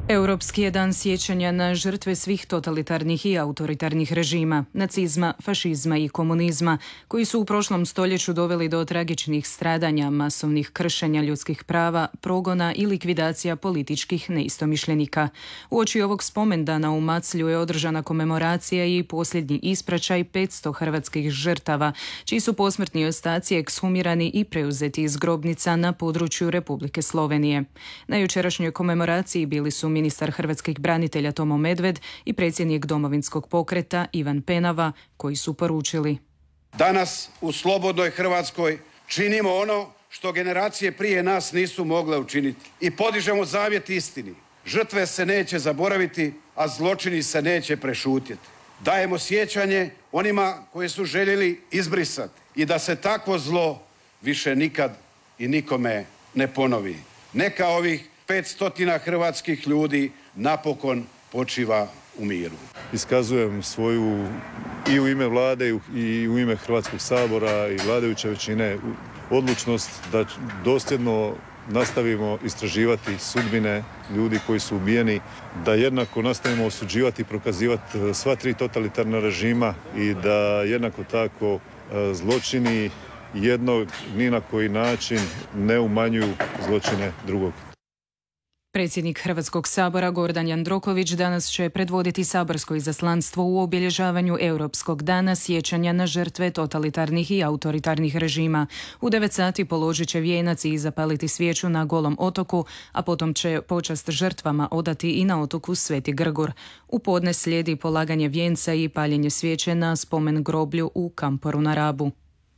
Europski je dan sjećanja na žrtve svih totalitarnih i autoritarnih režima, nacizma, fašizma i komunizma, koji su u prošlom stoljeću doveli do tragičnih stradanja, masovnih kršenja ljudskih prava, progona i likvidacija političkih neistomišljenika. Uoči ovog spomendana u Maclju je održana komemoracija i posljednji ispraćaj 500 hrvatskih žrtava, čiji su posmrtni ostaci ekshumirani i preuzeti iz grobnica na području Republike Slovenije. Na jučerašnjoj komemoraciji bili su ministar hrvatskih branitelja Tomo Medved i predsjednik Domovinskog pokreta Ivan Penava, koji su poručili: Danas u slobodnoj Hrvatskoj činimo ono što generacije prije nas nisu mogle učiniti i podižemo zavjet istini. Žrtve se neće zaboraviti, a zločini se neće prešutjeti. Dajemo sjećanje onima koji su željeli izbrisati i da se takvo zlo više nikad i nikome ne ponovi. Neka ovih 500 hrvatskih ljudi napokon počiva u miru. Iskazujem svoju i u ime vlade i u ime Hrvatskog sabora i vladajuće većine odlučnost da dosljedno nastavimo istraživati sudbine ljudi koji su ubijeni, da jednako nastavimo osuđivati i prokazivati sva tri totalitarna režima i da jednako tako zločini jednog ni na koji način ne umanjuju zločine drugog. Predsjednik Hrvatskog sabora Gordan Jandroković danas će predvoditi saborsko izaslanstvo u obilježavanju Europskog dana sjećanja na žrtve totalitarnih i autoritarnih režima. U 9 sati položit će vijenac i zapaliti svijeću na Golom otoku, a potom će počast žrtvama odati i na otoku Sveti Grgur. U podne slijedi polaganje vijenca i paljenje svijeće na spomen groblju u Kamporu na Rabu.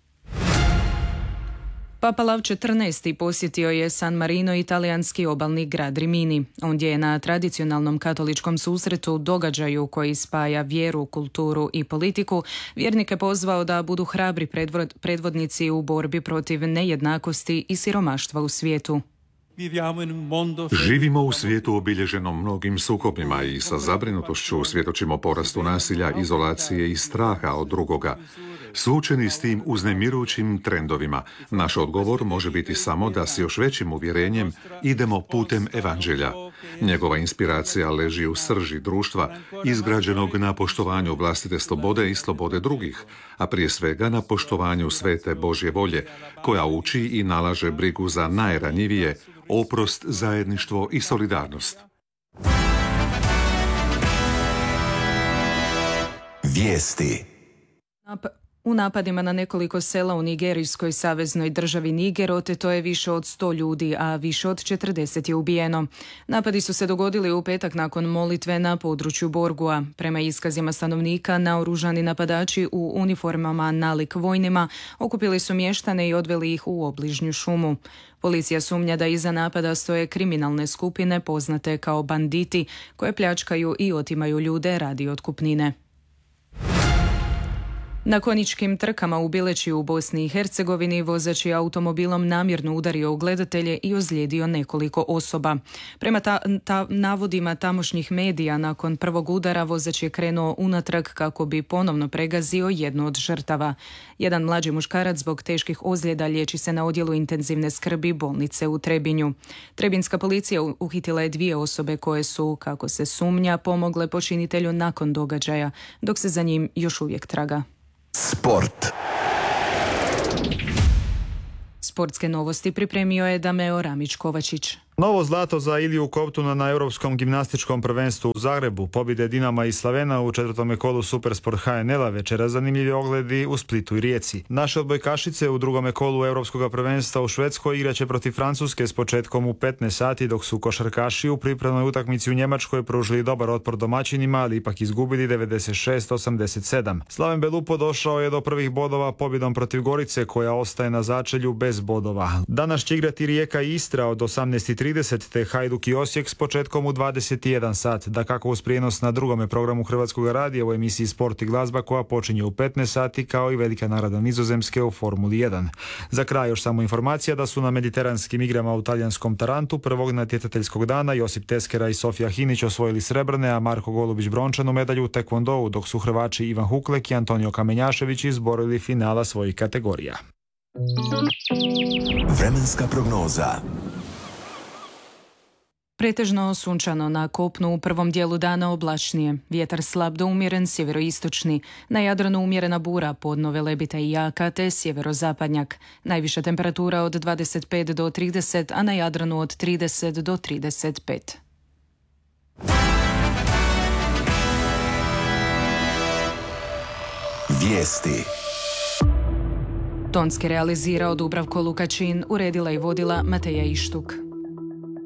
Papa Lav XIV. Posjetio je San Marino i talijanski obalni grad Rimini. Ondje je na tradicionalnom katoličkom susretu, događaju koji spaja vjeru, kulturu i politiku, vjernike pozvao da budu hrabri predvodnici u borbi protiv nejednakosti i siromaštva u svijetu. Živimo u svijetu obilježenom mnogim sukobima i sa zabrinutošću svjedočimo porastu nasilja, izolacije i straha od drugoga. Suočeni s tim uznemirujućim trendovima, naš odgovor može biti samo da s još većim uvjerenjem idemo putem evanđelja. Njegova inspiracija leži u srži društva, izgrađenog na poštovanju vlastite slobode i slobode drugih, a prije svega na poštovanju svete Božje volje, koja uči i nalaže brigu za najranjivije, oprost, zajedništvo i solidarnost. Vijesti. U napadima na nekoliko sela u nigerijskoj saveznoj državi Niger oteto je više od 100 ljudi, a više od 40 je ubijeno. Napadi su se dogodili u petak nakon molitve na području Borgua. Prema iskazima stanovnika, naoružani napadači u uniformama nalik vojnima okupili su mještane i odveli ih u obližnju šumu. Policija sumnja da iza napada stoje kriminalne skupine poznate kao banditi, koje pljačkaju i otimaju ljude radi otkupnine. Na konjičkim trkama u Bileći u Bosni i Hercegovini vozač je automobilom namjerno udario u gledatelje i ozlijedio nekoliko osoba. Prema navodima tamošnjih medija, nakon prvog udara vozač je krenuo unatrag kako bi ponovno pregazio jednu od žrtava. Jedan mlađi muškarac zbog teških ozljeda liječi se na odjelu intenzivne skrbi bolnice u Trebinju. Trebinska policija uhitila je 2 osobe koje su, kako se sumnja, pomogle počinitelju nakon događaja, dok se za njim još uvijek traga. Sport. Sportske novosti pripremio je Dameo Ramić-Kovačić. Novo zlato za Iliju Kovtuna na Europskom gimnastičkom prvenstvu u Zagrebu, pobjede Dinama i Slavena u 4. kolu Supersport HNL-a, večera zanimljivi ogledi u Splitu i Rijeci. Naše odbojkašice u 2. kolu Europskog prvenstva u Švedskoj igraće protiv Francuske s početkom u 15 sati, dok su košarkaši u pripremnoj utakmici u Njemačkoj pružili dobar otpor domaćinima, ali ipak izgubili 96-87. Slaven Belupo došao je do prvih bodova pobjedom protiv Gorice, koja ostaje na začelju bez bodova. Danas će igrati Rijeka i Istra od 18:30 te Hajduk i Osijek s početkom u 21 sat, dakako uz prijenos na 2. programu Hrvatskog radija u emisiji Sport i glazba koja počinje u 15 sati, kao i velika nagrada Nizozemske u Formuli 1. Za kraj još samo informacija da su na mediteranskim igrama u talijanskom Tarantu prvog natjecateljskog dana Josip Teskera i Sofija Hinić osvojili srebrne, a Marko Golubić brončanu medalju u tekvondou, dok su Hrvači Ivan Huklek i Antonio Kamenjašević izborili finala svojih kategorija. Vremenska prognoza. Pretežno sunčano, na kopnu u prvom dijelu dana oblačnije. Vjetar slab do umjeren sjeveroistočni. Na Jadranu umjerena bura, podno velebita i jaka, te sjeverozapadnjak. Najviša temperatura od 25 do 30, a na Jadranu od 30 do 35. Vijesti. Tonski realizirao Dubravko Lukačin, uredila i vodila Mateja Ištuk.